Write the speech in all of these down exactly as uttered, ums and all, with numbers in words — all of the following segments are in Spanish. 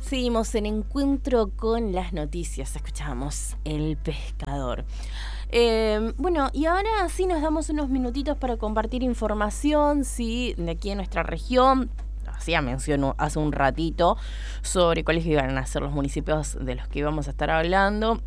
Seguimos en Encuentro con las Noticias. Escuchamos El Pescador. Eh, bueno, y ahora sí nos damos unos minutitos para compartir información, sí, de aquí en nuestra región. Hacía mención hace un ratito sobre cuáles iban a ser los municipios de los que íbamos a estar hablando.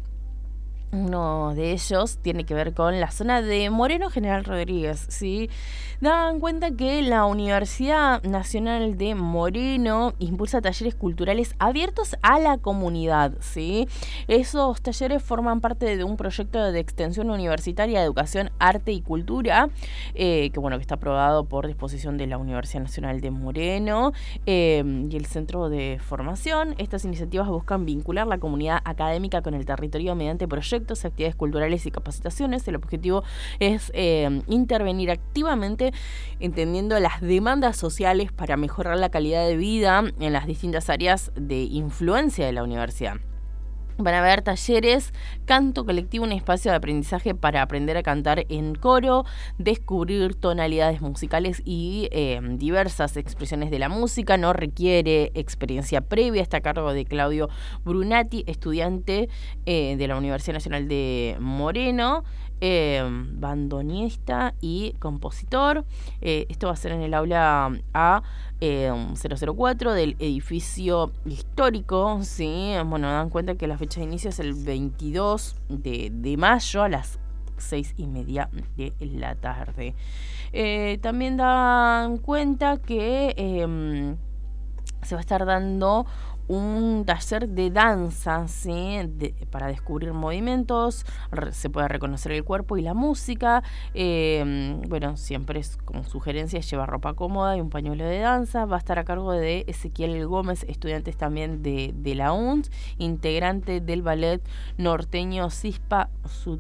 Uno de ellos tiene que ver con la zona de Moreno General Rodríguez, ¿sí? Dan cuenta que la Universidad Nacional de Moreno impulsa talleres culturales abiertos a la comunidad, ¿sí? Esos talleres forman parte de un proyecto de extensión universitaria de educación, arte y cultura, eh, que bueno, que está aprobado por disposición de la Universidad Nacional de Moreno eh, y el Centro de Formación. Estas iniciativas buscan vincular la comunidad académica con el territorio mediante proyectos, actividades culturales y capacitaciones. El objetivo es eh, intervenir activamente entendiendo las demandas sociales para mejorar la calidad de vida en las distintas áreas de influencia de la universidad. Van a haber talleres, canto colectivo, un espacio de aprendizaje para aprender a cantar en coro, descubrir tonalidades musicales y eh, diversas expresiones de la música. No requiere experiencia previa. Está a cargo de Claudio Brunati, estudiante eh, de la Universidad Nacional de Moreno, eh, bandoneista y compositor. Eh, esto va a ser en el aula A Eh, cero cero cuatro del edificio histórico, ¿sí? Bueno, dan cuenta que la fecha de inicio es el veintidós de, de mayo a las seis y media de la tarde. Eh, también dan cuenta que eh, se va a estar dando un taller de danza, ¿sí? De, para descubrir movimientos, re, se puede reconocer el cuerpo y la música. Eh, bueno, siempre es como sugerencia llevar ropa cómoda y un pañuelo de danza. Va a estar a cargo de Ezequiel Gómez, estudiantes también de, de la U N S, integrante del ballet norteño Cispa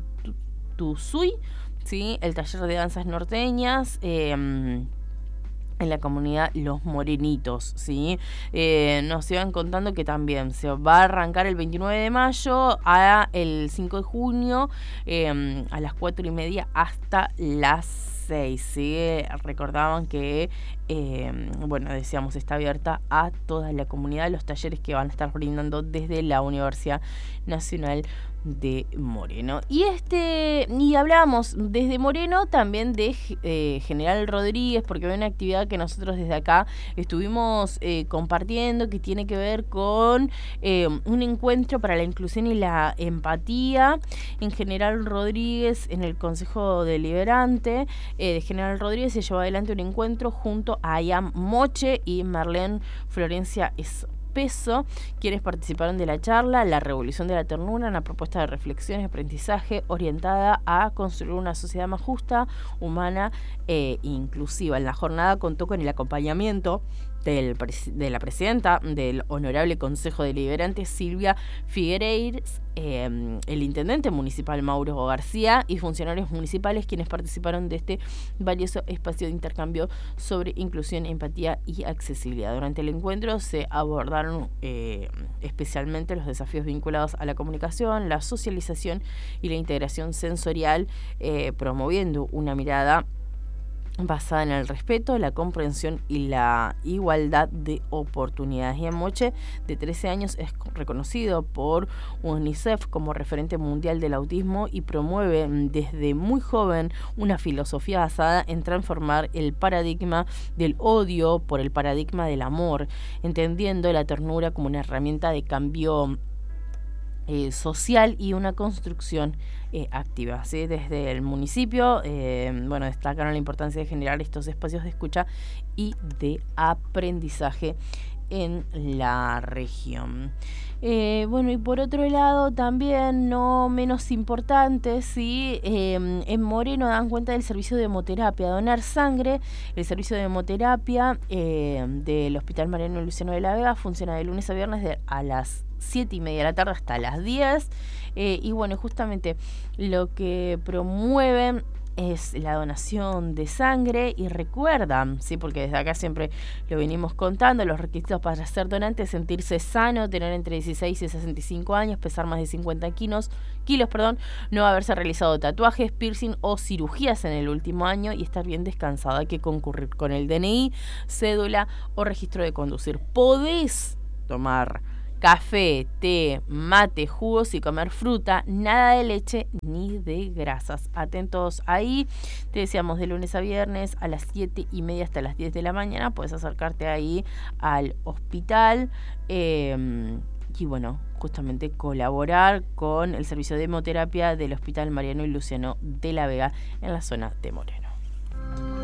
Sutuzuy, ¿sí? El taller de danzas norteñas. Eh, en la comunidad Los Morenitos, ¿sí? Eh, nos iban contando que también se va a arrancar el veintinueve de mayo a el cinco de junio eh, a las cuatro y media hasta las seis, ¿sí? Recordaban que, eh, bueno, decíamos, está abierta a toda la comunidad los talleres que van a estar brindando desde la Universidad Nacional de Moreno. Y este y hablábamos desde Moreno también de eh, General Rodríguez, porque hay una actividad que nosotros desde acá estuvimos eh, compartiendo, que tiene que ver con eh, un encuentro para la inclusión y la empatía en General Rodríguez. En el Consejo Deliberante eh, de General Rodríguez se llevó adelante un encuentro junto a Ayam Moche y Marlene Florencia Es Peso, quienes participaron de la charla La Revolución de la Ternura, una propuesta de reflexión y aprendizaje orientada a construir una sociedad más justa, humana e inclusiva. En la jornada contó con el acompañamiento del, de la presidenta del Honorable Consejo Deliberante, Silvia Figueiredes, eh, el intendente municipal Mauro García y funcionarios municipales, quienes participaron de este valioso espacio de intercambio sobre inclusión, empatía y accesibilidad. Durante el encuentro se abordaron eh, especialmente los desafíos vinculados a la comunicación, la socialización y la integración sensorial, eh, promoviendo una mirada basada en el respeto, la comprensión y la igualdad de oportunidades. Y Moche, de trece años, es reconocido por UNICEF como referente mundial del autismo y promueve desde muy joven una filosofía basada en transformar el paradigma del odio por el paradigma del amor, entendiendo la ternura como una herramienta de cambio Eh, social y una construcción eh, activa, ¿sí? Desde el municipio, eh, bueno, destacaron la importancia de generar estos espacios de escucha y de aprendizaje en la región. Eh, bueno, y por otro lado, también no menos importante, ¿sí? Eh, en Moreno dan cuenta del servicio de hemoterapia, donar sangre. El servicio de hemoterapia eh, del Hospital Mariano Luciano de la Vega funciona de lunes a viernes de, a las siete y media de la tarde hasta las diez. Eh, y bueno, justamente lo que promueven es la donación de sangre. Y recuerdan, sí, porque desde acá siempre lo venimos contando, los requisitos para ser donante: sentirse sano, tener entre dieciséis y sesenta y cinco años, pesar más de cincuenta kilos, kilos, perdón, no haberse realizado tatuajes, piercing o cirugías en el último año y estar bien descansado. Hay que concurrir con el D N I, cédula o registro de conducir. Podés tomar café, té, mate, jugos y comer fruta, nada de leche ni de grasas. Atentos ahí, te decíamos de lunes a viernes a las siete y media hasta las diez de la mañana, puedes acercarte ahí al hospital eh, y bueno, justamente colaborar con el servicio de hemoterapia del Hospital Mariano y Luciano de la Vega en la zona de Moreno.